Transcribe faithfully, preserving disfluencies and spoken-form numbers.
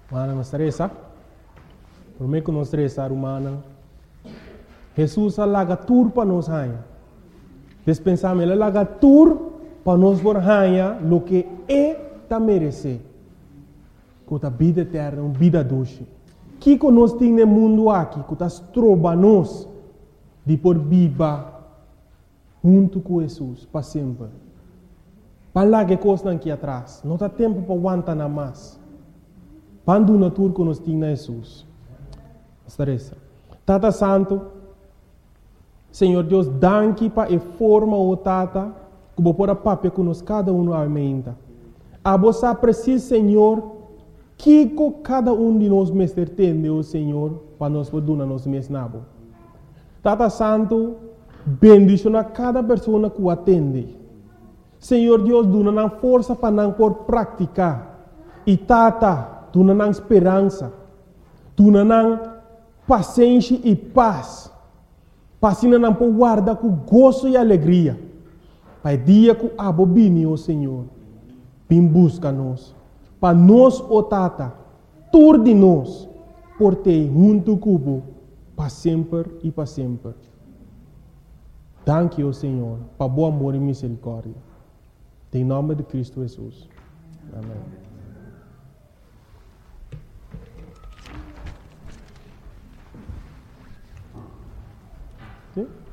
Mana não estressa. Por mim que não estressa, humana. Jesus alaga tur para nós rainha. Despensamos ele alaga tur para nós por rainha, lo que é ta merece. Com a vida eterna, uma vida doce. Que que nós temos no mundo aqui, que nós trobamos de por viva junto com Jesus para sempre. Para lá que coisa aqui atrás, não há tempo para aguentar nada mais. Quando na tour que nós temos Jesus. Estressa. Tata Santo, Senhor Deus, danke para a forma o Tata, que vou pôr a papel que nós cada um aumenta. A você precisa, Senhor, que cada um de nós mestre tem, o Senhor, para nós poder nos mesnabo. Tata Santo, bendicionar cada pessoa que o atende. Senhor Deus, dona força para não por praticar. E Tata, dona esperança. Dona paciência e paz. Passina não por guardar com gozo e alegria. Para o dia que abobine, o Senhor, vem busca nós. Para nós, o Tata, tudo de nós, por ter junto cubo, para sempre e para sempre. Danke, o Senhor, para bom amor e misericórdia. Em nome de Cristo Jesus. Amém. Okay?